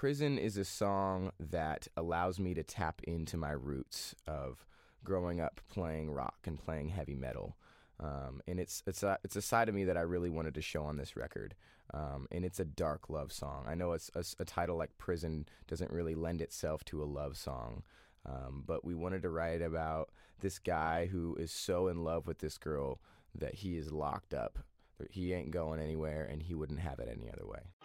Prison is a song that allows me to tap into my roots of growing up playing rock and playing heavy metal. And it's a side of me that I really wanted to show on this record. And it's a dark love song. I know a title like Prison doesn't really lend itself to a love song. But we wanted to write about this guy who is so in love with this girl that he is locked up. He ain't going anywhere, and he wouldn't have it any other way.